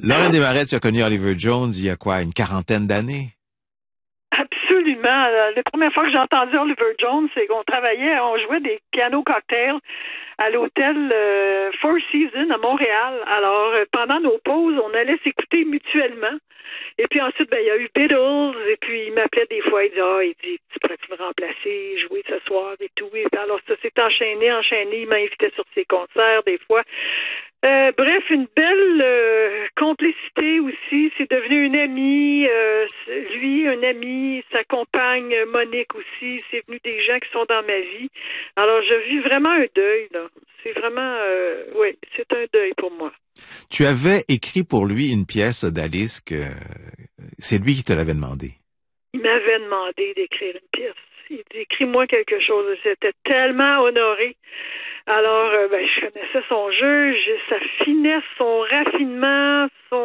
Lorraine Desmarais, tu as connu Oliver Jones il y a quoi, une quarantaine d'années? Absolument. La première fois que j'ai entendu Oliver Jones, c'est qu'on travaillait, on jouait des pianos cocktails à l'hôtel Four Seasons à Montréal. Alors, pendant nos pauses, on allait s'écouter mutuellement. Et puis ensuite, il y a eu Beatles, et puis il m'appelait des fois, il dit, tu pourrais-tu me remplacer, jouer ce soir et tout. Et alors, ça s'est enchaîné, il m'invitait sur ses concerts des fois. Bref, une belle complicité aussi. C'est devenu une amie. Lui, un ami, sa compagne Monique aussi. C'est venu des gens qui sont dans ma vie. Alors, je vis vraiment un deuil, là. C'est vraiment, oui, c'est un deuil pour moi. Tu avais écrit pour lui une pièce d'Alice que c'est lui qui te l'avait demandé. Il m'avait demandé d'écrire une pièce. Il dit, écris-moi quelque chose. J'étais tellement honorée. Alors, je connaissais son jeu, sa finesse, son raffinement,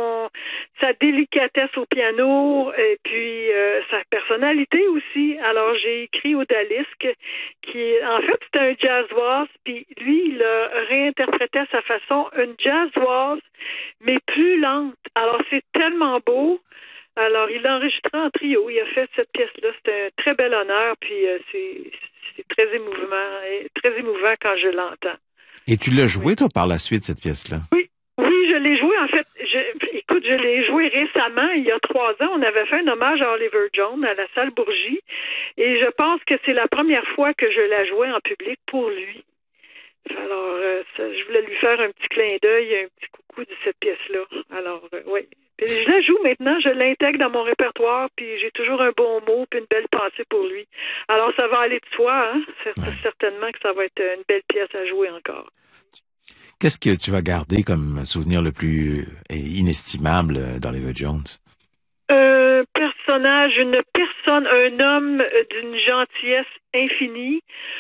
sa délicatesse au piano, et puis sa personnalité aussi. Alors, j'ai écrit Odalisque, qui, en fait, c'était un jazzoise, puis lui, il a réinterprété à sa façon une jazzoise, mais plus lente. Alors, c'est tellement beau. Alors, il l'a enregistré en trio. Il a fait cette pièce-là. C'était un très bel honneur, puis c'est très émouvant quand je l'entends. Et tu l'as joué, toi, par la suite, cette pièce-là? Oui, je l'ai joué. En fait, je l'ai joué récemment, il y a 3 ans. On avait fait un hommage à Oliver Jones à la salle Bourgie, et je pense que c'est la première fois que je la jouais en public pour lui. Alors, je voulais lui faire un petit clin d'œil, un petit coucou de cette pièce-là. Alors, oui. Puis je la joue maintenant, je l'intègre dans mon répertoire, puis j'ai toujours un bon mot puis une belle pensée pour lui. Alors, ça va aller de soi, hein? Certainement que ça va être une belle pièce à jouer encore. Qu'est-ce que tu vas garder comme souvenir le plus inestimable d'Oliver Jones? Un personnage, une personne, un homme d'une gentillesse infinie,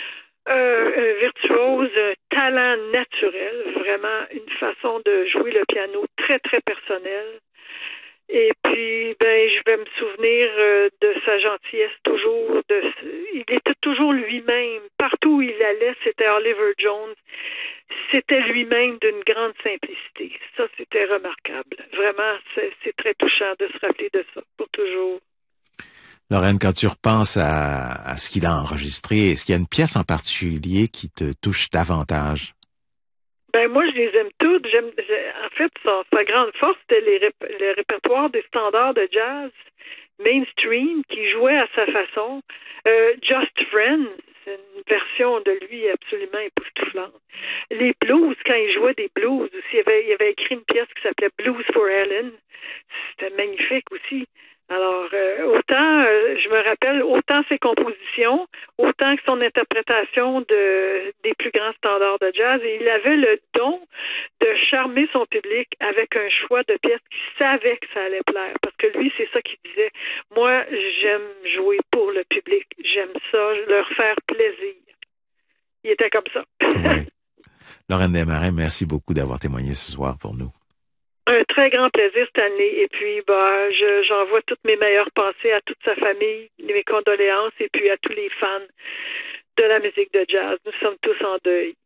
un virtuose, un talent naturel, vraiment une façon de jouer le piano très, très personnelle. Et puis, je vais me souvenir de sa gentillesse toujours. Il était toujours lui-même. Partout où il allait, c'était Oliver Jones. C'était lui-même d'une grande simplicité. Ça, c'était remarquable. Vraiment, c'est très touchant de se rappeler de ça pour toujours. Lorraine, quand tu repenses à ce qu'il a enregistré, est-ce qu'il y a une pièce en particulier qui te touche davantage? Moi, je les aime toutes. En fait, sa grande force, c'était le répertoire des standards de jazz mainstream qui jouait à sa façon. Just Friends, c'est une version de lui absolument époustouflante. Les blues, quand il jouait des blues aussi, il avait écrit une pièce qui s'appelait Blues for Ellen. C'était magnifique aussi. Alors, autant, je me rappelle, autant ses compositions, autant que son interprétation des plus grands standards de jazz. Et il avait le don de charmer son public avec un choix de pièces qu'il savait que ça allait plaire. Parce que lui, c'est ça qu'il disait. Moi, j'aime jouer pour le public. J'aime ça, leur faire plaisir. Il était comme ça. Oui. Lorraine Desmarais, merci beaucoup d'avoir témoigné ce soir pour nous. Un très grand plaisir, Stanley. Et puis, j'envoie toutes mes meilleures pensées à toute sa famille, mes condoléances, et puis à tous les fans de la musique de jazz. Nous sommes tous en deuil.